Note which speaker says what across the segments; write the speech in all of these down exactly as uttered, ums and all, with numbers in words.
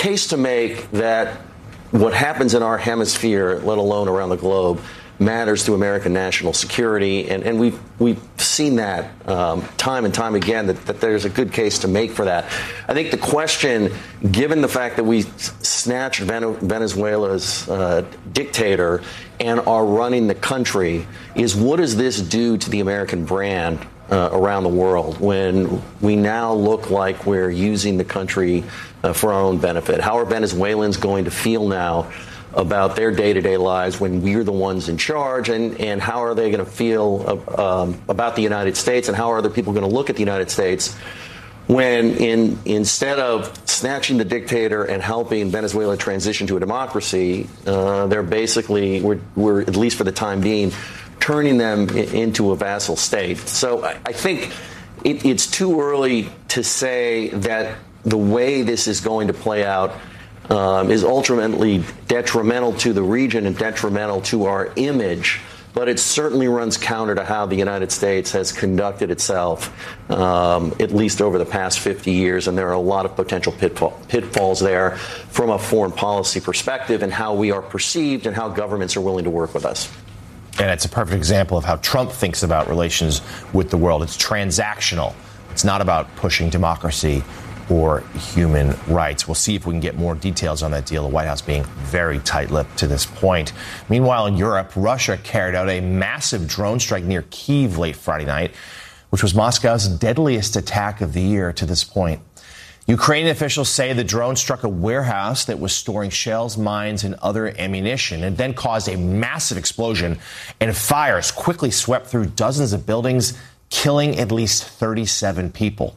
Speaker 1: case to make that what happens in our hemisphere, let alone around the globe, matters to American national security, and, and we've we've seen that um, time and time again, that, that there's a good case to make for that. I think the question, given the fact that we snatched Venezuela's uh, dictator and are running the country, is what does this do to the American brand uh, around the world when we now look like we're using the country uh, for our own benefit? How are Venezuelans going to feel now about their day-to-day lives when we're the ones in charge, and, and how are they going to feel uh, um, about the United States, and how are other people going to look at the United States when in, instead of snatching the dictator and helping Venezuela transition to a democracy, uh, they're basically, we're, we're, at least for the time being, turning them into a vassal state. So I, I think it, it's too early to say that the way this is going to play out Um, is ultimately detrimental to the region and detrimental to our image, but it certainly runs counter to how the United States has conducted itself, um, at least over the past fifty years, and there are a lot of potential pitfall, pitfalls there from a foreign policy perspective and how we are perceived and how governments are willing to work with us.
Speaker 2: And it's a perfect example of how Trump thinks about relations with the world. It's transactional. It's not about pushing democracy or human rights. We'll see if we can get more details on that deal, the White House being very tight-lipped to this point. Meanwhile, in Europe, Russia carried out a massive drone strike near Kyiv late Friday night, which was Moscow's deadliest attack of the year to this point. Ukrainian officials say the drone struck a warehouse that was storing shells, mines, and other ammunition, and then caused a massive explosion, and fires quickly swept through dozens of buildings, killing at least thirty-seven people.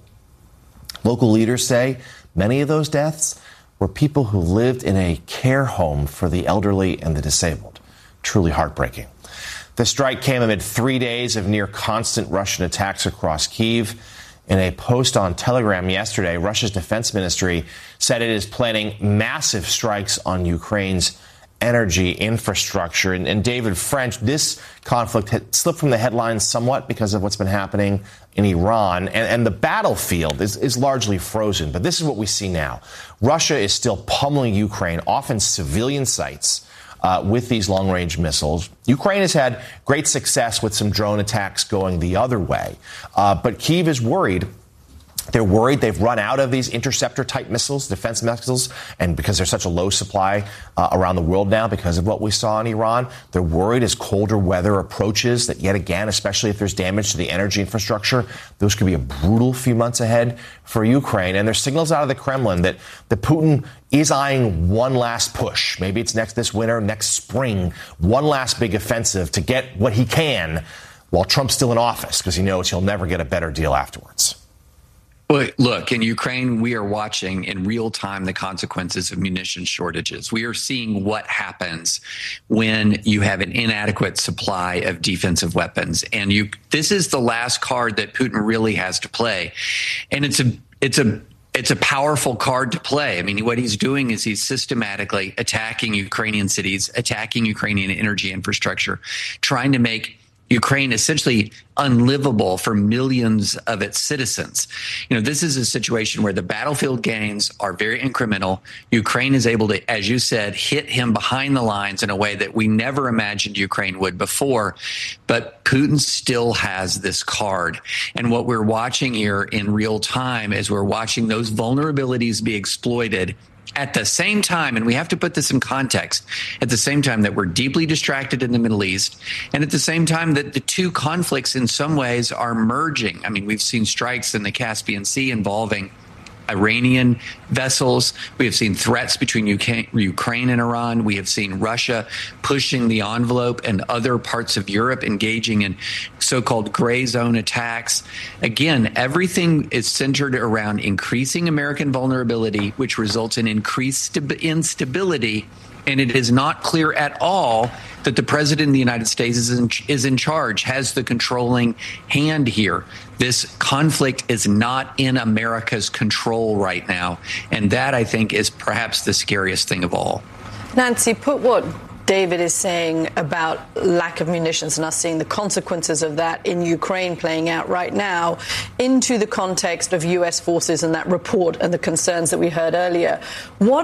Speaker 2: Local leaders say many of those deaths were people who lived in a care home for the elderly and the disabled. Truly heartbreaking. The strike came amid three days of near constant Russian attacks across Kyiv. In a post on Telegram yesterday, Russia's defense ministry said it is planning massive strikes on Ukraine's energy infrastructure. And, and David French, this conflict had slipped from the headlines somewhat because of what's been happening in Iran. And, and the battlefield is, is largely frozen. But this is what we see now. Russia is still pummeling Ukraine, often civilian sites, uh, with these long-range missiles. Ukraine has had great success with some drone attacks going the other way. Uh, but Kyiv is worried. They're worried they've run out of these interceptor-type missiles, defense missiles, and because there's such a low supply uh, around the world now because of what we saw in Iran, they're worried as colder weather approaches that yet again, especially if there's damage to the energy infrastructure, those could be a brutal few months ahead for Ukraine. And there's signals out of the Kremlin that, that Putin is eyeing one last push. Maybe it's next this winter, next spring, one last big offensive to get what he can while Trump's still in office, because he knows he'll never get a better deal afterwards.
Speaker 3: Well, look, in Ukraine, we are watching in real time the consequences of munition shortages. We are seeing what happens when you have an inadequate supply of defensive weapons. And you, this is the last card that Putin really has to play. And it's a, it's a, it's a powerful card to play. I mean, what he's doing is he's systematically attacking Ukrainian cities, attacking Ukrainian energy infrastructure, trying to make Ukraine essentially unlivable for millions of its citizens. You know, this is a situation where the battlefield gains are very incremental. Ukraine is able to, as you said, hit him behind the lines in a way that we never imagined Ukraine would before. But Putin still has this card. And what we're watching here in real time is we're watching those vulnerabilities be exploited at the same time, and we have to put this in context, at the same time that we're deeply distracted in the Middle East, and at the same time that the two conflicts in some ways are merging. I mean, we've seen strikes in the Caspian Sea involving Iranian vessels. We have seen threats between Ukraine and Iran. We have seen Russia pushing the envelope and other parts of Europe engaging in so-called gray zone attacks. Again, everything is centered around increasing American vulnerability, which results in increased instability. And it is not clear at all that the president of the United States is in, is in charge, has the controlling hand here. This conflict is not in America's control right now. And that, I think, is perhaps the scariest thing of all.
Speaker 4: Nancy, put what David is saying about lack of munitions and us seeing the consequences of that in Ukraine playing out right now into the context of U S forces and that report and the concerns that we heard earlier. What